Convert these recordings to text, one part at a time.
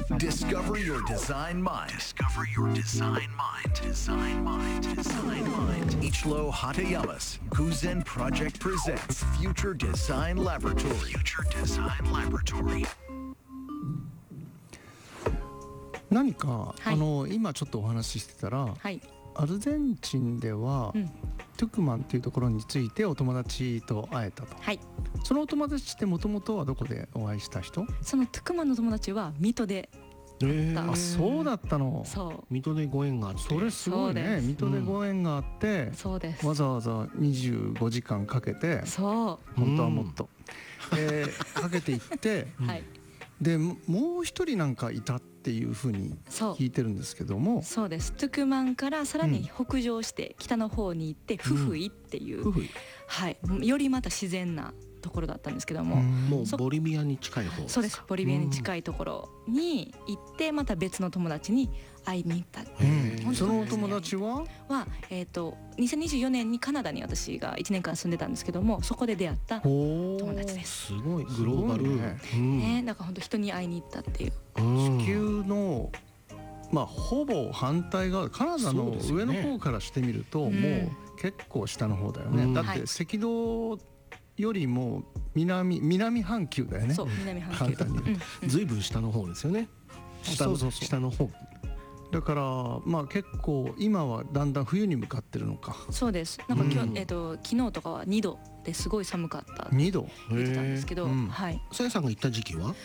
Discover your design mind. Discover your design mind. Design mind. Design mind. Ichiro Hatayamas Kuzen Project presents Future Design Laboratory. Future Design Laboratory. 何か、今ちょっとお話ししてたら、アルゼンチンでは、トゥクマンっていうところについてお友達と会えたと、そのお友達ってもともとはどこでお会いした人？ そのトゥクマンの友達は水戸であ、そうだったの。 水戸でご縁があって、 それすごいね。水戸でご縁があって、 そうです。 わざわざ25時間かけて、本当はもっと、かけていって、でもう一人なんかいたっていうふうに聞いてるんですけども。 そうです。トゥクマンからさらに北上して北の方に行ってフフイっていう、よりまた自然なところだったんですけども、 もうボリビアに近い方。 そうです。ボリビアに近いところに行ってまた別の友達に会いに行った。 そのお友達は 2024年にカナダに私が1年間住んでたんですけども、そこで出会った友達です。 すごいグローバルね。だから本当人に会いに行ったっていう。 地球のほぼ反対側、カナダの上の方からしてみると、もう結構下の方だよね。だって赤道よりも南半球だよね。 そう、南半球。 簡単に言うと、 ずいぶん下の方ですよね。下の方。 だから結構今はだんだん冬に向かってるのか。 そうです。なんか昨日とかは2度ですごい寒かった。 2度言ってたんですけど、 さやさんが行った時期は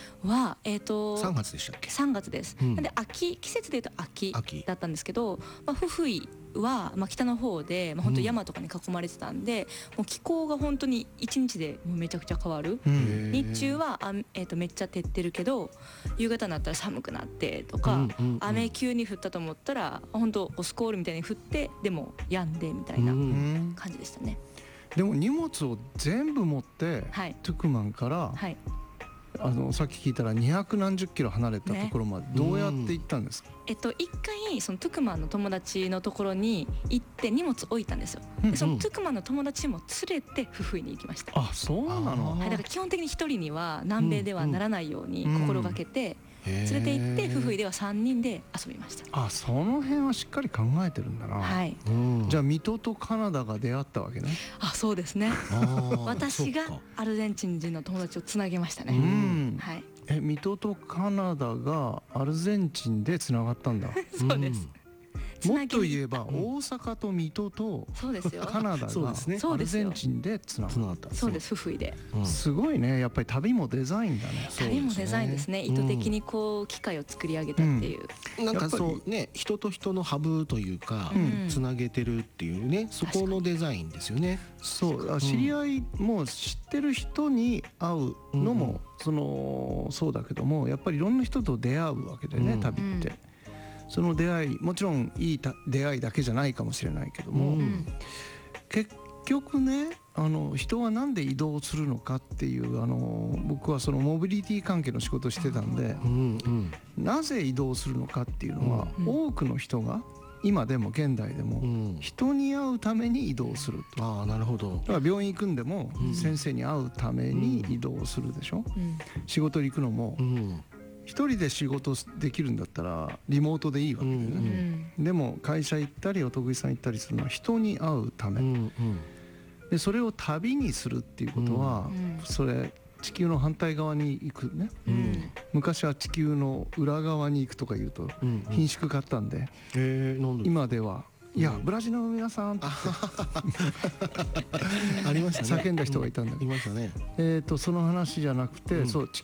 3月でしたっけ ？3月です。で季節でいうと秋だったんですけど、フフイは北の方で本当山とかに囲まれてたんで、もう気候が本当に1日でもうめちゃくちゃ変わる。日中はめっちゃ照ってるけど、夕方になったら寒くなってとか、雨急に降ったと思ったら本当スコールみたいに降ってでも止んでみたいな感じでしたね。 でも荷物を全部持って、トゥクマンから、さっき聞いたら200何十キロ離れたところまでどうやって行ったんですか？ 一回そのトゥクマンの友達のところに行って荷物置いたんですよ。でそのトゥクマンの友達も連れてフフイに行きました。 あ、そうなの。 だから基本的に一人には南米ではならないように心がけて連れて行って、フフイでは3人で遊びました。 あ、その辺はしっかり考えてるんだな。じゃあ水戸とカナダが出会ったわけね。 あ、そうですね。私がアルゼンチン人の友達をつなげましたね。 水戸とカナダがアルゼンチンでつながったんだ。 そうです。 もっと言えば大阪と水戸とカナダがアルゼンチンでつながった。 そうです。フフイで。 すごいね。やっぱり旅もデザインだね。 旅もデザインですね。意図的にこう機械を作り上げたっていう。 なんかそうね、人と人のハブというかつなげてるっていうね、そこのデザインですよね。 そう、知り合いも知ってる人に会うのもそうだけども、やっぱりいろんな人と出会うわけだよね、旅って。その出会い、もちろんいい出会いだけじゃないかもしれないけども、結局ね、人はなんで移動するのかっていう、僕はそのモビリティ関係の仕事をしてたんで、なぜ移動するのかっていうのは、多くの人が今でも現代でも人に会うために移動すると。 あ、なるほど。 だから病院行くんでも先生に会うために移動するでしょ。仕事に行くのも一人で仕事できるんだったらリモートでいいわけだよね。でも会社行ったりお得意さん行ったりするのは人に会うためで、それを旅にするっていうことは、それ地球の反対側に行くね。昔は地球の裏側に行くとか言うと顰蹙買ったんで、今ではいやブラジルの皆さんってありましたね。 叫んだ人がいたんだけど、 いましたね。 その話じゃなくて、そう